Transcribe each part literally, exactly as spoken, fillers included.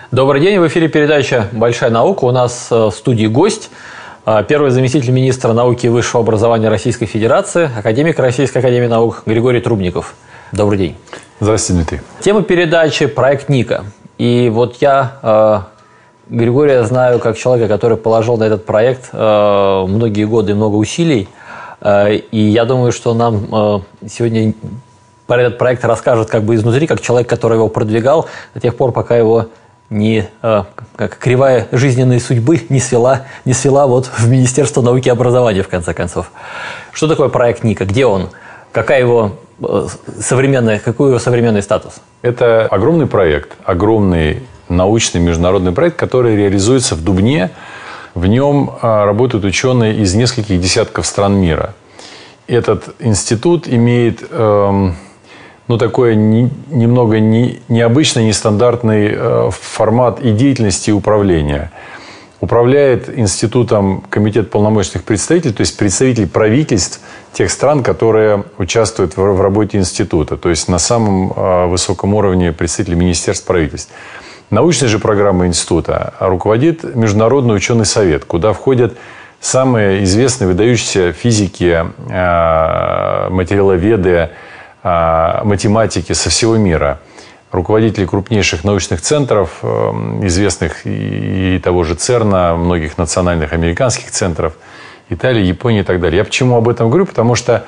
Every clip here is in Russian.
Добрый день, в эфире передача «Большая наука». У нас в студии гость, первый заместитель министра науки и высшего образования Российской Федерации, академик Российской академии наук Григорий Трубников. Добрый день. Здравствуйте, Дмитрий. Тема передачи – проект Ника. И вот я э, Григория знаю как человека, который положил на этот проект э, многие годы и много усилий. Э, и я думаю, что нам э, сегодня про этот проект расскажет как бы изнутри, как человек, который его продвигал до тех пор, пока его не, э, как кривая жизненной судьбы не свела, не свела вот в Министерство науки и образования, в конце концов. Что такое проект Ника? Где он? Какая его современная, какой его современный статус? Это огромный проект, огромный научный международный проект, который реализуется в Дубне. В нем работают ученые из нескольких десятков стран мира. Этот институт имеет эм, ну, такой не, немного не, необычный, нестандартный э, формат и деятельности, и управления. Управляет институтом комитет полномочных представителей, то есть представителей правительств тех стран, которые участвуют в, в работе института. То есть на самом э, высоком уровне представители министерств, правительств. Научной же программой института руководит Международный ученый совет, куда входят самые известные, выдающиеся физики, э, материаловеды, э, математики со всего мира. Руководители крупнейших научных центров, известных и того же ЦЕРНа, многих национальных американских центров, Италии, Японии и так далее. Я почему об этом говорю? Потому что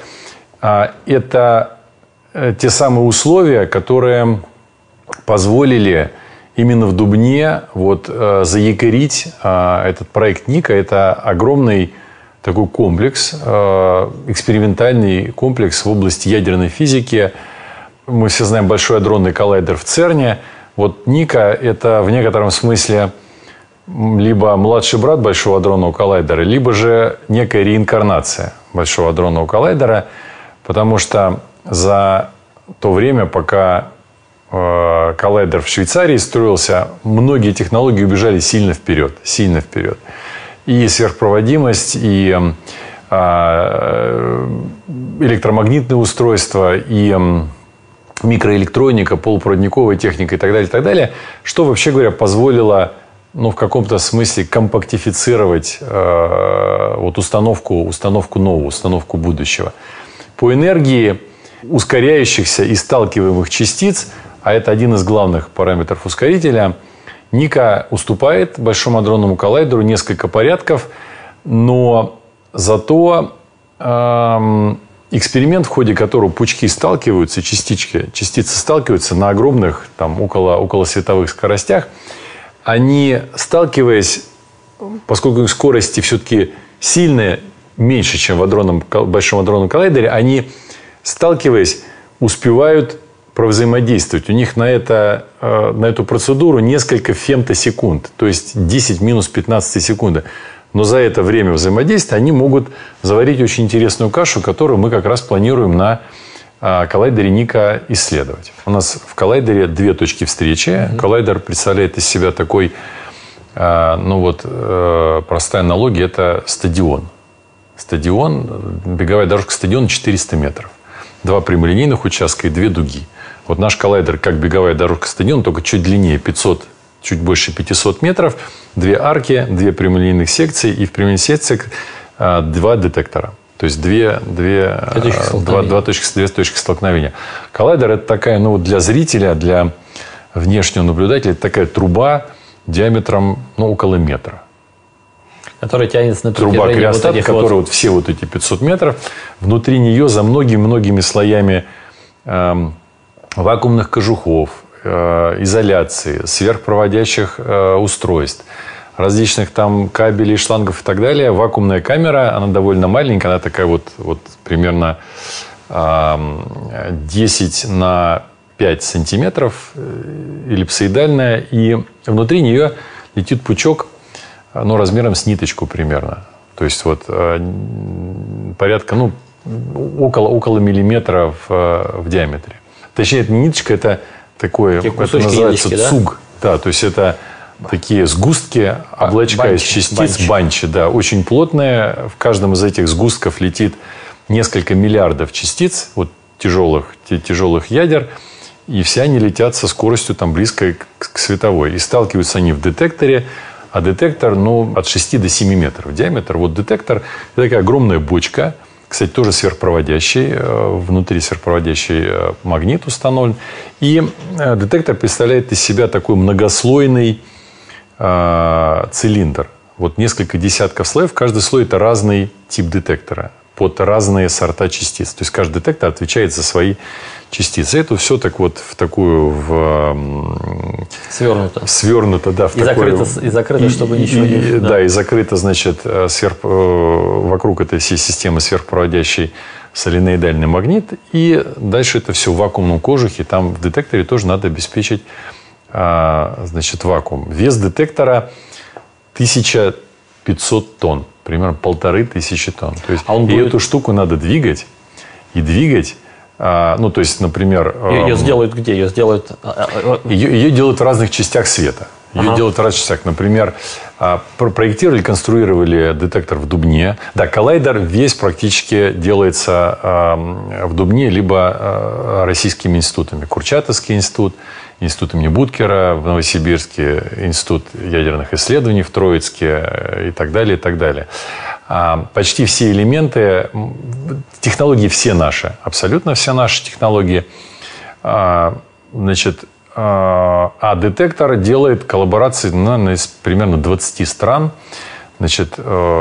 это те самые условия, которые позволили именно в Дубне вот заякорить этот проект Ника. Это огромный такой комплекс, экспериментальный комплекс в области ядерной физики. Мы все знаем Большой адронный коллайдер в ЦЕРНе. Вот Ника – это в некотором смысле либо младший брат Большого адронного коллайдера, либо же некая реинкарнация Большого адронного коллайдера, потому что за то время, пока э, коллайдер в Швейцарии строился, многие технологии убежали сильно вперед, сильно вперед. И сверхпроводимость, и э, электромагнитные устройства, и э, микроэлектроника, полупроводниковая техника и так далее, и так далее, что, вообще говоря, позволило, ну, в каком-то смысле компактифицировать э, вот установку, установку нового, установку будущего. По энергии ускоряющихся и сталкиваемых частиц, а это один из главных параметров ускорителя, Ника уступает Большому адронному коллайдеру несколько порядков, но зато э, эксперимент, в ходе которого пучки сталкиваются, частички, частицы сталкиваются на огромных, там, около, около световых скоростях, они, сталкиваясь, поскольку их скорости все-таки сильно меньше, чем в адронном, Большом адронном коллайдере, они, сталкиваясь, успевают провзаимодействовать. У них на, это, на эту процедуру несколько фемтосекунд, то есть десять минус пятнадцать секунды. Но за это время взаимодействия они могут заварить очень интересную кашу, которую мы как раз планируем на коллайдере Ника исследовать. У нас в коллайдере две точки встречи. Mm-hmm. Коллайдер представляет из себя такой, ну вот, простая аналогия – это стадион. Стадион, беговая дорожка стадиона четыреста метров. Два прямолинейных участка и две дуги. Вот наш коллайдер как беговая дорожка стадиона, только чуть длиннее, пятьсот, чуть больше пятисот метров. Две арки, две прямолинейных секции. И в прямолинейных секциях два детектора. То есть две, две, два, два точки, две точки столкновения. Коллайдер – это такая, ну, вот для зрителя, для внешнего наблюдателя, это такая труба диаметром, ну, около метра. Которая тянется на труба криостат, вот которая вот... вот все вот эти пятьсот метров. Внутри нее за многими-многими слоями э, вакуумных кожухов, э, изоляции, сверхпроводящих э, устройств, различных там кабелей, шлангов и так далее. Вакуумная камера, она довольно маленькая, она такая вот, вот примерно э, десять на пять сантиметров, эллипсоидальная. И внутри нее летит пучок, ну, размером с ниточку примерно. То есть вот э, порядка, ну, около, около миллиметра в, в диаметре. Точнее, это не ниточка, это такое, это называется ниточки, цуг. Да? Да, то есть это такие сгустки, облачка банчи, из частиц, банчи. банчи, да, очень плотные. В каждом из этих сгустков летит несколько миллиардов частиц, вот тяжелых, тяжелых ядер. и все они летят со скоростью там, близкой к, к световой. И сталкиваются они в детекторе, а детектор ну, от шести до семи метров диаметр. Вот детектор – это такая огромная бочка, кстати, тоже сверхпроводящий, внутри сверхпроводящий магнит установлен. И детектор представляет из себя такой многослойный э, цилиндр. Вот несколько десятков слоев, каждый слой – это разный тип детектора под разные сорта частиц. То есть каждый детектор отвечает за свои частицы. Это все так вот в такую в, свернуто. Свернуто, да. В и, такое, закрыто, и закрыто, чтобы и, ничего и, не... Да. да, и закрыто, значит, сверх, вокруг этой всей системы сверхпроводящий соленоидальный магнит. И дальше это все в вакуумном кожухе. Там в детекторе тоже надо обеспечить значит, вакуум. Вес детектора тысяча пятьсот тонн. Примерно полторы тысячи тонн. То есть, а он и будет... эту штуку надо двигать. И двигать. А, ну, то есть, например... Ее, э, сделают где? Ее сделают... Ее, ее делают в разных частях света. Ее ага. делают в разных частях. Например, проектировали, конструировали детектор в Дубне. Да, коллайдер весь практически делается в Дубне, либо российскими институтами. Курчатовский институт, институт имени Буткера в Новосибирске, институт ядерных исследований в Троицке и так далее, и так далее. Почти все элементы, технологии все наши, абсолютно все наши технологии. Значит, а детектор делает коллаборации наверное, из примерно двадцати стран. Значит,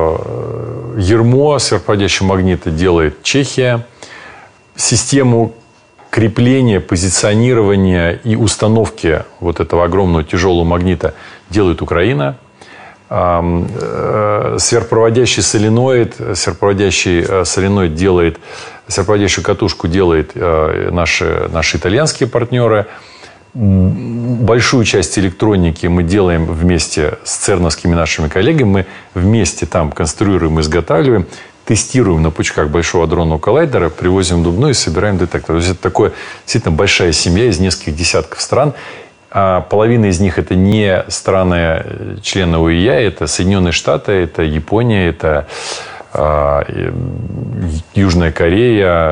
ермо сверхпроводящего магнита делает Чехия. Систему крепления, позиционирования и установки вот этого огромного тяжелого магнита делает Украина. Сверхпроводящий соленоид, сверхпроводящий соленоид делает, сверхпроводящую катушку делает наши, наши итальянские партнеры. Большую часть электроники мы делаем вместе с церновскими нашими коллегами. Мы вместе там конструируем, изготавливаем, тестируем на пучках Большого адронного коллайдера, привозим в Дубну и собираем детектор. То есть, это такая действительно большая семья из нескольких десятков стран. А половина из них это не страны члены ОИЯ, это Соединенные Штаты, это Япония, это э, Южная Корея,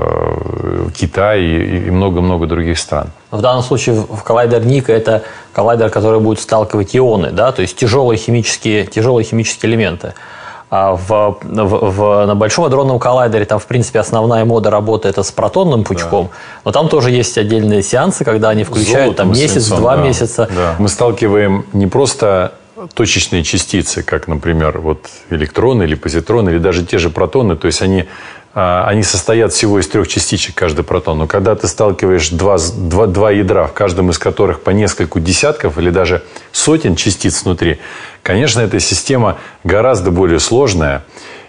э, Китай и много-много других стран. В данном случае в коллайдер Ника это коллайдер, который будет сталкивать ионы, да, то есть тяжелые химические, тяжелые химические элементы. А в, в, в, на Большом адронном коллайдере там, в принципе, основная мода работы это с протонным пучком, да. Но там тоже есть отдельные сеансы, когда они включают там месяц-два да. месяца. Да. Мы сталкиваем не просто точечные частицы, как, например, вот электроны или позитроны, или даже те же протоны, то есть они, они состоят всего из трех частичек, каждый протон. Но когда ты сталкиваешь два, два, два ядра, в каждом из которых по нескольку десятков или даже сотен частиц внутри, конечно, эта система гораздо более сложная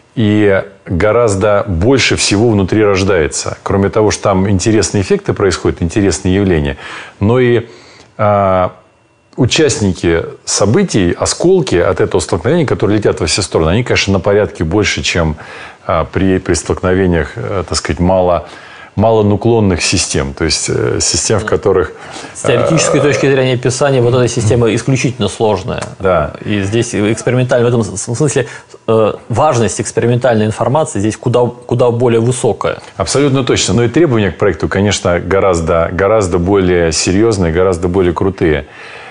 и гораздо больше всего внутри рождается. Кроме того, что там интересные эффекты происходят, интересные явления, но и а, участники событий, осколки от этого столкновения, которые летят во все стороны, они, конечно, на порядке больше, чем а, при, при столкновениях, а, так сказать, мало... малонуклонных систем, то есть э, систем, в которых... С теоретической э, точки зрения описания вот эта система исключительно сложная. Да. И здесь экспериментально, в этом смысле э, важность экспериментальной информации здесь куда, куда более высокая. Абсолютно точно. Но и требования к проекту, конечно, гораздо, гораздо более серьезные, гораздо более крутые.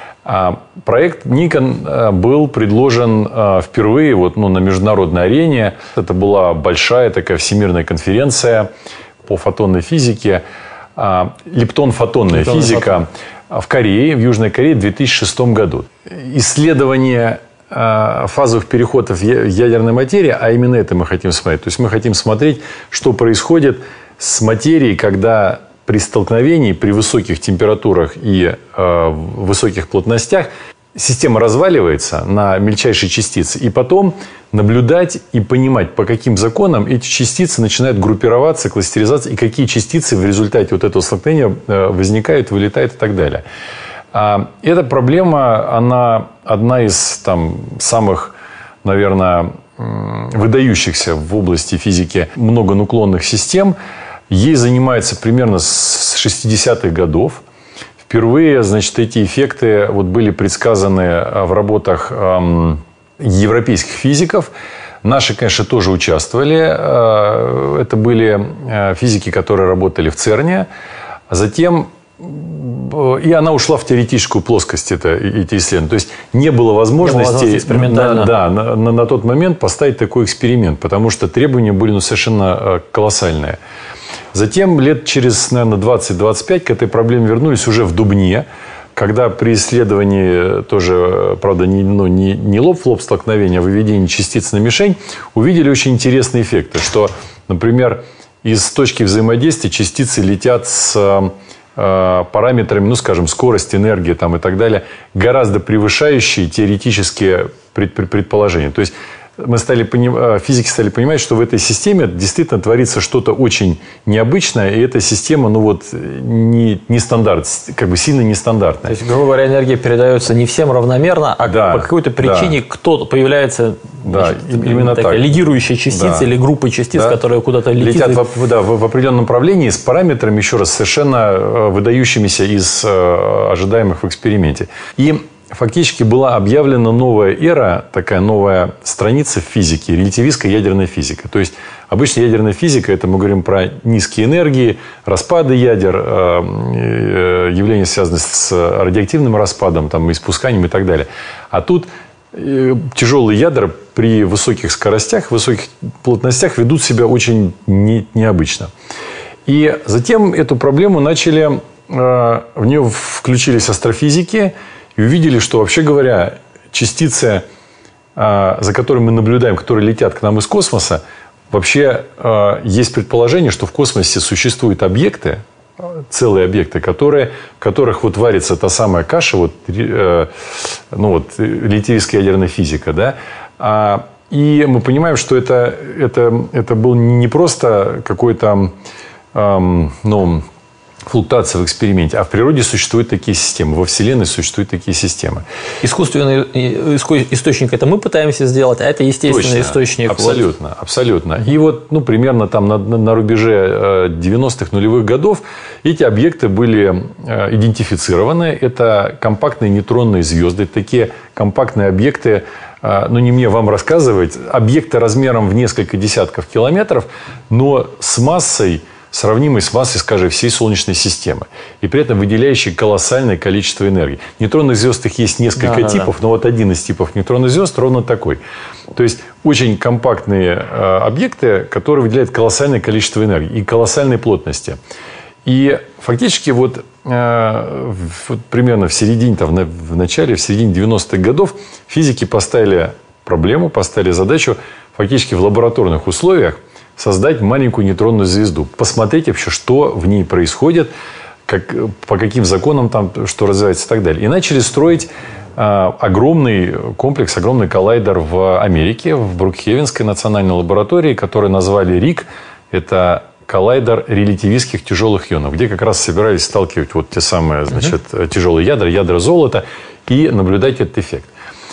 А проект Ника был предложен впервые вот, ну, на международной арене. Это была большая такая всемирная конференция по фотонной физике, лептон-фотонная Лептон физика фотон. в Корее, в Южной Корее в две тысячи шестом году. Исследование фазовых переходов ядерной материи, а именно это мы хотим смотреть. То есть мы хотим смотреть, что происходит с материей, когда при столкновении, при высоких температурах и э, высоких плотностях система разваливается на мельчайшие частицы. И потом наблюдать и понимать, по каким законам эти частицы начинают группироваться, кластеризаться, и какие частицы в результате вот этого столкновения возникают, вылетают и так далее. А эта проблема, она одна из там, самых, наверное, выдающихся в области физики многонуклонных систем. Ей занимается примерно с шестидесятых годов. Впервые, значит, эти эффекты вот были предсказаны в работах эм, европейских физиков. Наши, конечно, тоже участвовали. Это были физики, которые работали в ЦЕРНе. Затем и она ушла в теоретическую плоскость, это, эти исследования. То есть не было возможности, не было на, да, на, на, на тот момент поставить такой эксперимент, потому что требования были ну, совершенно колоссальные. Затем лет через, наверное, двадцать-двадцать пять к этой проблеме вернулись уже в Дубне, когда при исследовании тоже, правда, не, ну, не, не лоб в лоб столкновения, а выведении частиц на мишень, увидели очень интересные эффекты, что, например, из точки взаимодействия частицы летят с параметрами, ну, скажем, скорость, энергии там, и так далее, гораздо превышающие теоретические предположения. То есть мы стали поним... физики стали понимать, что в этой системе действительно творится что-то очень необычное, и эта система, ну вот, не, не стандарт, как бы сильно нестандартная. То есть, грубо говоря, энергия передается не всем равномерно, а да, по какой-то причине да. кто-то появляется, да, значит, именно такая так. лидирующая частица да. или группа частиц, да. которые куда-то летят. Летят в, да, в, в определенном направлении с параметрами, еще раз, совершенно выдающимися из э, ожидаемых в эксперименте. И фактически была объявлена новая эра, такая новая страница в физике, релятивистская ядерная физика. То есть, обычно ядерная физика, это мы говорим про низкие энергии, распады ядер, явления, связанные с радиоактивным распадом, там, испусканием и так далее. А тут тяжелые ядра при высоких скоростях, высоких плотностях ведут себя очень не, необычно. И затем эту проблему начали, в нее включились астрофизики, и увидели, что, вообще говоря, частицы, за которыми мы наблюдаем, которые летят к нам из космоса, вообще есть предположение, что в космосе существуют объекты, целые объекты, которые, в которых вот варится та самая каша, вот, ну, вот, релятивистская ядерная физика. Да? И мы понимаем, что это, это, это был не просто какой-то... Ну, флуктуация в эксперименте. А в природе существуют такие системы. Во Вселенной существуют такие системы. Искусственный источник это мы пытаемся сделать, а это естественный Точно. источник. Абсолютно. Вот. Абсолютно. И вот ну, примерно там на, на рубеже девяностых нулевых годов эти объекты были идентифицированы. Это компактные нейтронные звезды. Такие компактные объекты, ну не мне вам рассказывать, объекты размером в несколько десятков километров, но с массой, сравнимой с массой, скажем, всей Солнечной системы. И при этом выделяющие колоссальное количество энергии. Нейтронных звезд их есть несколько да, типов, да, да. но вот один из типов нейтронных звезд ровно такой. То есть, очень компактные э, объекты, которые выделяют колоссальное количество энергии и колоссальной плотности. И фактически вот, э, вот примерно в середине, там, в начале, в середине девяностых годов физики поставили проблему, поставили задачу фактически в лабораторных условиях создать маленькую нейтронную звезду. Посмотреть вообще, что в ней происходит, как, по каким законам там что развивается и так далее. И начали строить э, огромный комплекс, огромный коллайдер в Америке, в Брукхевенской национальной лаборатории, который назвали РИК. Это коллайдер релятивистских тяжелых ионов, где как раз собирались сталкивать вот те самые, значит, uh-huh. тяжелые ядра, ядра золота, и наблюдать этот эффект.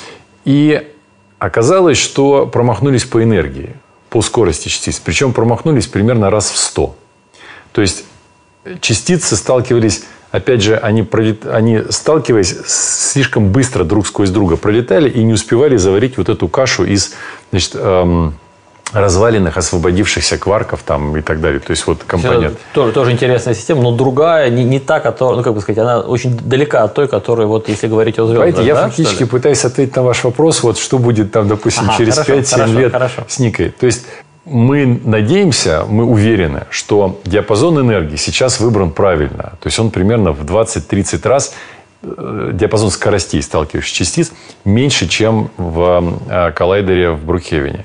И оказалось, что промахнулись по энергии, по скорости частиц. Причем промахнулись примерно раз в сто. То есть, частицы сталкивались, опять же, они, пролет... они сталкиваясь, слишком быстро друг сквозь друга пролетали и не успевали заварить вот эту кашу из, значит, эм, разваленных, освободившихся кварков там, и так далее. То есть, вот компонент. Тоже, тоже интересная система, но другая, не, не та, которая, ну, как бы сказать, она очень далека от той, которая, вот, если говорить о звездах. Понимаете, я да, фактически пытаюсь ответить на ваш вопрос, вот что будет там, допустим, ага, через пять-семь лет хорошо. С Никой. То есть, мы надеемся, мы уверены, что диапазон энергии сейчас выбран правильно. То есть, он примерно в двадцать-тридцать раз, диапазон скоростей сталкивающихся частиц, меньше, чем в коллайдере в Брукхевене.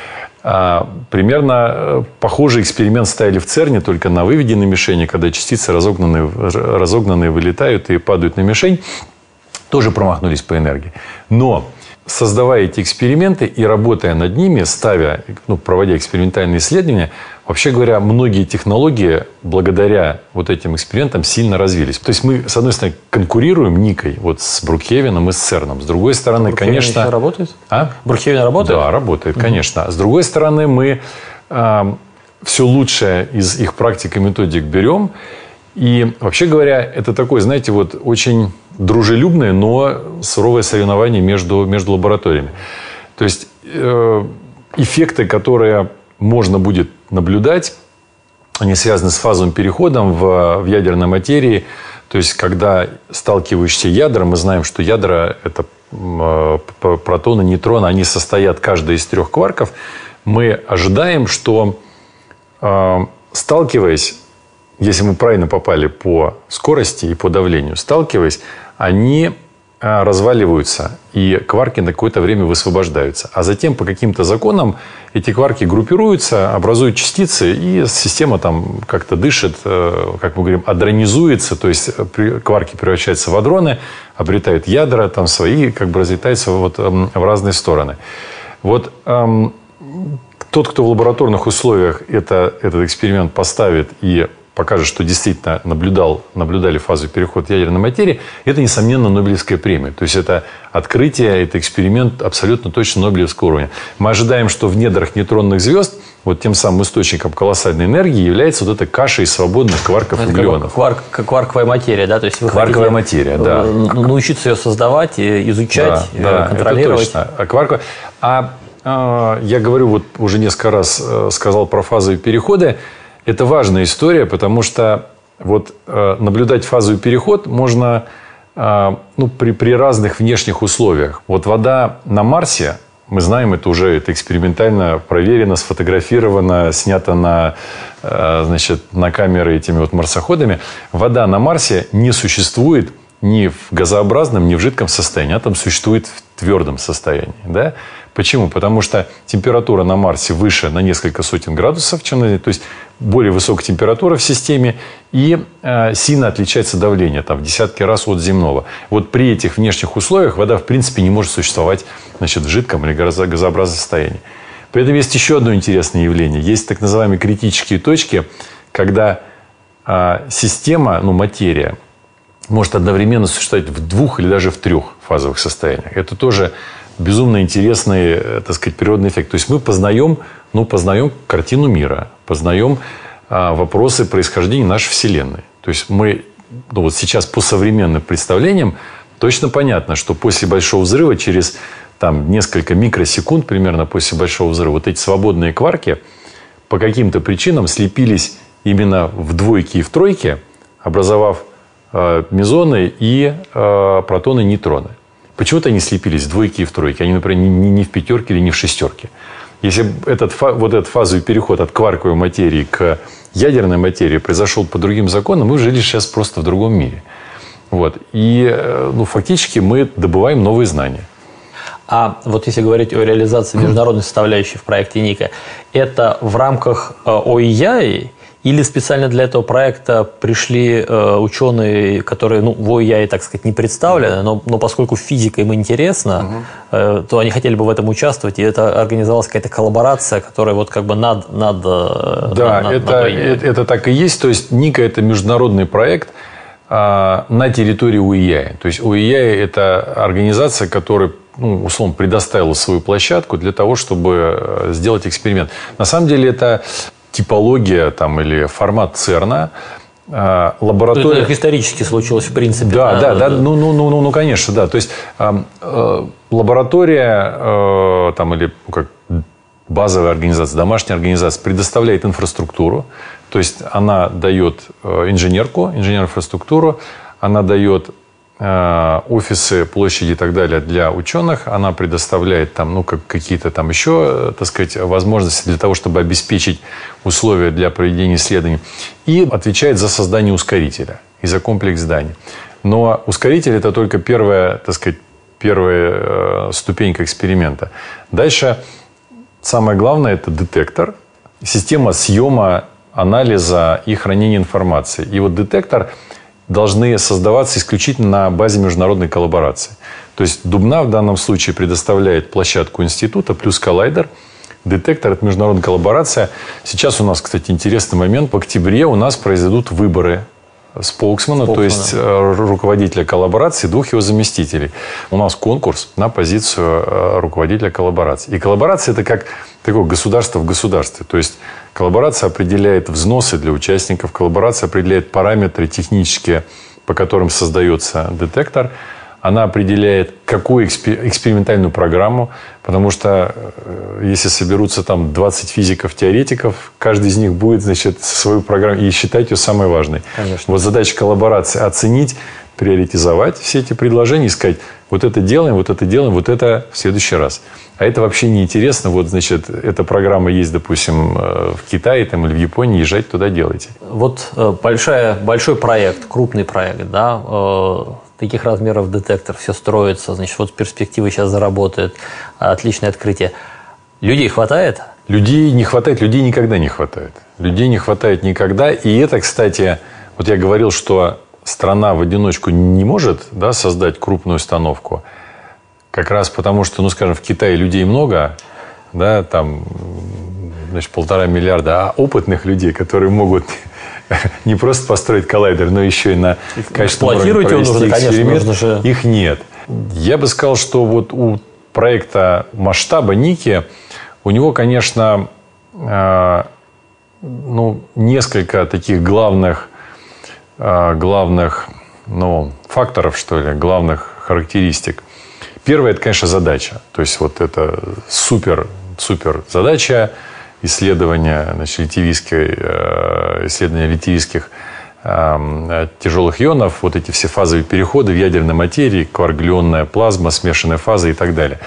Примерно похожий эксперимент ставили в ЦЕРНе, только на выведенной мишени, когда частицы разогнанные, разогнанные вылетают и падают на мишень, тоже промахнулись по энергии. Но создавая эти эксперименты и работая над ними, ставя, ну, проводя экспериментальные исследования, вообще говоря, многие технологии благодаря вот этим экспериментам сильно развились. То есть, мы, с одной стороны, конкурируем Никой вот с Брукхевеном и с ЦЕРНом. С другой стороны, Брукхевен конечно... еще работает? А? Брукхевен работает? Да, работает, угу. конечно. С другой стороны, мы э, все лучшее из их практик и методик берем. И, вообще говоря, это такое, знаете, вот очень дружелюбное, но суровое соревнование между, между лабораториями. То есть, э, эффекты, которые можно будет наблюдать, они связаны с фазовым переходом в, в ядерной материи. То есть, когда сталкивающиеся ядра, мы знаем, что ядра – это протоны, нейтроны, они состоят каждый из трех кварков. Мы ожидаем, что, сталкиваясь, если мы правильно попали по скорости и по давлению, сталкиваясь, они разваливаются, и кварки на какое-то время высвобождаются. А затем по каким-то законам эти кварки группируются, образуют частицы, и система там как-то дышит, как мы говорим, адронизуется, то есть кварки превращаются в адроны, обретают ядра, там свои, как бы разлетаются вот в разные стороны. Вот эм, тот, кто в лабораторных условиях это, этот эксперимент поставит и покажет, что действительно наблюдал, наблюдали фазу перехода ядерной материи, это, несомненно, Нобелевская премия. То есть, это открытие, это эксперимент абсолютно точно Нобелевского уровня. Мы ожидаем, что в недрах нейтронных звезд вот тем самым источником колоссальной энергии является вот эта каша из свободных кварков и глюонов. Кварк, кварковая материя, да? То есть вы кварковая материя, да. Научиться ее создавать, изучать, да, контролировать. Да, это точно. А, кварк... а, а я говорю, вот уже несколько раз сказал про фазовые переходы. Это важная история, потому что вот, э, наблюдать фазовый переход можно э, ну, при, при разных внешних условиях. Вот вода на Марсе, мы знаем, это уже это экспериментально проверено, сфотографировано, снято на, э, значит, на камеры этими вот марсоходами. Вода на Марсе не существует ни в газообразном, ни в жидком состоянии. Она там существует в твердом состоянии. Да? Почему? Потому что температура на Марсе выше на несколько сотен градусов, чем на Земле. То есть, более высокая температура в системе и э, сильно отличается давление, там, в десятки раз от земного. Вот при этих внешних условиях вода, в принципе, не может существовать, значит, в жидком или газообразном состоянии. При этом есть еще одно интересное явление. Есть так называемые критические точки, когда э, система, ну, материя, может одновременно существовать в двух или даже в трех фазовых состояниях. Это тоже безумно интересный, так сказать, природный эффект. То есть, мы познаем, ну, познаем картину мира, познаем а, вопросы происхождения нашей Вселенной. То есть, мы ну, вот сейчас по современным представлениям точно понятно, что после Большого взрыва, через там, несколько микросекунд примерно после Большого взрыва, вот эти свободные кварки по каким-то причинам слепились именно в двойке и в тройке, образовав э, мезоны и э, протоны, нейтроны. Почему-то они слепились в двойке и в тройке. Они, например, не, не в пятерке или не в шестерке. Если этот, вот этот фазовый переход от кварковой материи к ядерной материи произошел по другим законам, мы жили сейчас просто в другом мире. Вот. И ну, фактически мы добываем новые знания. А вот если говорить о реализации международной составляющей в проекте Ника, это в рамках ОИЯИ? Или специально для этого проекта пришли э, ученые, которые ну, в ОИЯИ, так сказать, не представлены, но, но поскольку физика им интересна, угу. э, то они хотели бы в этом участвовать, и это организовалась какая-то коллаборация, которая вот как бы над, над, да, над, это, над это, это так и есть. То есть, Ника – это международный проект э, на территории ОИЯИ. То есть, ОИЯИ – это организация, которая, ну, условно, предоставила свою площадку для того, чтобы сделать эксперимент. На самом деле, это типология там, или формат ЦЕРНа, э, лаборатория... Это исторически случилось, в принципе. Да, да, да, да, ну, ну, ну, ну, ну, конечно, да. То есть, э, э, лаборатория э, там, или ну, как базовая организация, домашняя организация предоставляет инфраструктуру, то есть, она дает э, инженерку, инженерную инфраструктуру, она дает офисы, площади и так далее для ученых. Она предоставляет там, ну, как, какие-то там еще, так сказать, возможности для того, чтобы обеспечить условия для проведения исследований. И отвечает за создание ускорителя и за комплекс зданий. Но ускоритель – это только первая, так сказать, первая э, ступенька эксперимента. Дальше самое главное – это детектор, система съема, анализа и хранения информации. И вот детектор должны создаваться исключительно на базе международной коллаборации. То есть, Дубна в данном случае предоставляет площадку института плюс коллайдер. Детектор – это международная коллаборация. Сейчас у нас, кстати, интересный момент. В октябре у нас произойдут выборы споксмена, то есть руководителя коллаборации, двух его заместителей. У нас конкурс на позицию руководителя коллаборации. И коллаборация – это как такое государство в государстве. То есть, коллаборация определяет взносы для участников, коллаборация определяет параметры технические, по которым создается детектор. она определяет, какую экспериментальную программу, потому что если соберутся там двадцать физиков-теоретиков, каждый из них будет, значит, свою программу и считать ее самой важной. Конечно. Вот задача коллаборации – оценить, приоритизовать все эти предложения и сказать, вот это делаем, вот это делаем, вот это в следующий раз. А это вообще не интересно. Вот, значит, эта программа есть, допустим, в Китае там, или в Японии, езжайте туда, делайте. Вот большая, большой проект, крупный проект, да, э, таких размеров детектор, все строится, значит, вот перспективы сейчас заработают, отличное открытие. Людей хватает? Людей не хватает, людей никогда не хватает. Людей не хватает никогда. И это, кстати, вот я говорил, что страна в одиночку не может, да, создать крупную установку. Как раз потому, что, ну, скажем, в Китае людей много, да, там, значит, полтора миллиарда, а опытных людей, которые могут не просто построить коллайдер, но еще и на качественном уровне провести нужно, эксперимент, конечно, же... их нет. Я бы сказал, что вот у проекта масштаба Ники, у него, конечно, э, ну, несколько таких главных, э, главных, ну, факторов, что ли, главных характеристик. Первое – это, конечно, задача. То есть, вот это супер, супер задача исследования, значит, литийской, э, исследования литийских э, тяжелых ионов, вот эти все фазовые переходы в ядерной материи, кварк-глюонная плазма, смешанная фаза и так далее.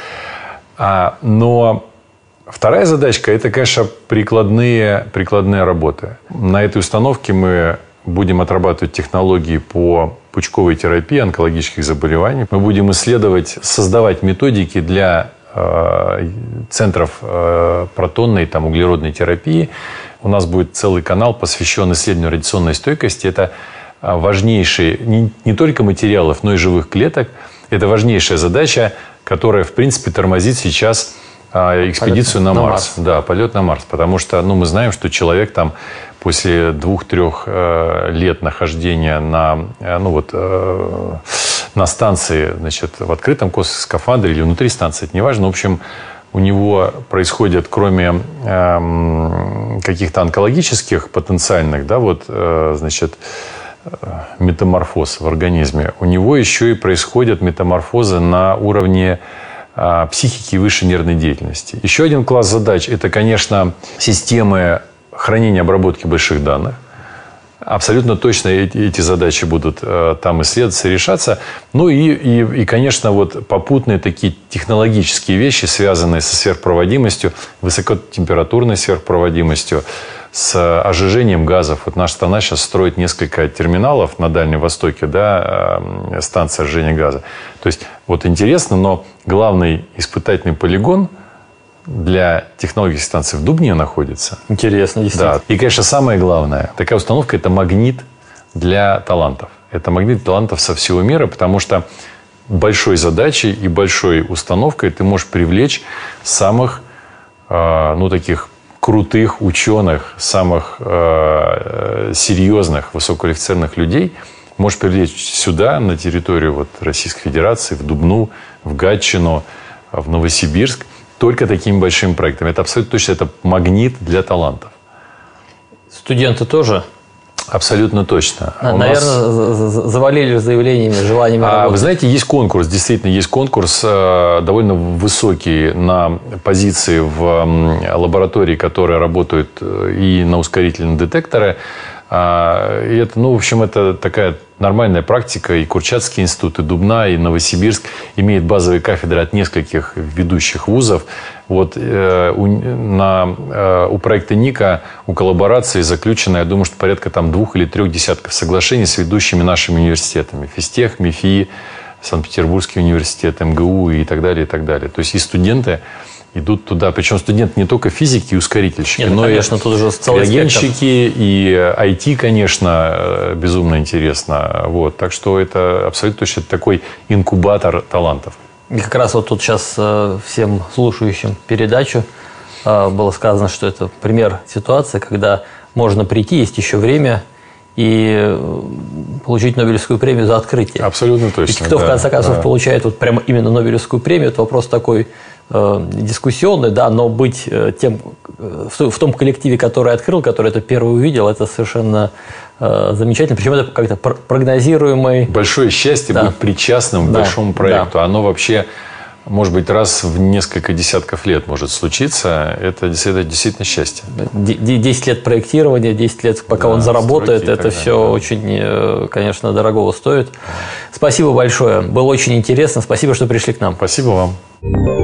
А, но вторая задачка – это, конечно, прикладные, прикладные работы. На этой установке мы будем отрабатывать технологии по пучковой терапии онкологических заболеваний. Мы будем исследовать, создавать методики для э, центров э, протонной, там, углеродной терапии. У нас будет целый канал, посвященный исследованию радиационной стойкости. Это важнейшие не, не только материалов, но и живых клеток. Это важнейшая задача, которая, в принципе, тормозит сейчас э, экспедицию полет на, на Марс. Марс. Да, полет на Марс. Потому что, ну, мы знаем, что человек там после двух-трех э, лет нахождения на, э, ну, вот, э, на станции, значит, в открытом космосском скафандре или внутри станции, это не важно. В общем, у него происходит, кроме э, каких-то онкологических потенциальных, да, вот, э, значит, метаморфоз в организме, у него еще и происходят метаморфозы на уровне э, психики и высшей нервной деятельности. Еще один класс задач – это, конечно, системы хранения, обработки больших данных. Абсолютно точно эти, эти задачи будут э, там исследоваться, решаться. Ну и, и, и, конечно, вот попутные такие технологические вещи, связанные со сверхпроводимостью, высокотемпературной сверхпроводимостью, с ожижением газов. Вот наша страна сейчас строит несколько терминалов на Дальнем Востоке, да, э, станции ожижения газа. То есть, вот интересно, но главный испытательный полигон для технологических станций в Дубне находится. Интересно, действительно. Да. И, конечно, самое главное, такая установка – это магнит для талантов. Это магнит для талантов со всего мира, потому что большой задачей и большой установкой ты можешь привлечь самых, э, ну, таких крутых ученых, самых э, серьезных, высококвалифицированных людей. Можешь привлечь сюда, на территорию вот Российской Федерации, в Дубну, в Гатчину, в Новосибирск, только такими большими проектами. Это абсолютно точно, это магнит для талантов. Студенты тоже? Абсолютно точно. А, наверное, нас... завалили заявлениями, желаниями а, работать. Вы знаете, есть конкурс, действительно, есть конкурс э, довольно высокий на позиции в э, лаборатории, которые работают э, и на ускорительные детекторы. А, и это, ну, в общем, это такая нормальная практика. И Курчатский институт, и Дубна, и Новосибирск имеют базовые кафедры от нескольких ведущих вузов. Вот, э, у, на, э, у проекта Ника, у коллаборации заключено, я думаю, что порядка там, двух или трех десятков соглашений с ведущими нашими университетами. Физтех, МИФИ, Санкт-Петербургский университет, МГУ и так далее, и так далее. То есть и студенты идут туда. Причем студенты не только физики и ускорительщики, Нет, но конечно, и тут уже реагентщики, и ай ти, конечно, безумно интересно. Вот. Так что это абсолютно точно такой инкубатор талантов. И как раз вот тут сейчас всем слушающим передачу было сказано, что это пример ситуации, когда можно прийти, есть еще время, и получить Нобелевскую премию за открытие. Абсолютно точно. Ведь кто, да, в конце концов, да, получает вот прямо именно Нобелевскую премию, это вопрос такой э, дискуссионный, да, но быть э, тем, в, в том коллективе, который открыл, который это первый увидел, это совершенно замечательно. Причем это как-то прогнозируемый. Большое счастье да. быть причастным к да. большому проекту. Да. Оно вообще, может быть, раз в несколько десятков лет может случиться. Это, это действительно счастье. десять лет проектирования, десять лет, пока да, он заработает. Это все да. очень, конечно, дорогого стоит. Спасибо большое. Было очень интересно. Спасибо, что пришли к нам. Спасибо вам.